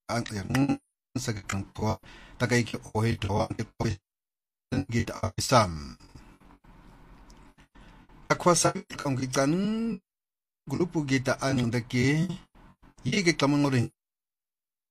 ang sa kang tua tagay ki ohi to git isam akwa sa kang gitan grupo gita ang dake yige kamangorin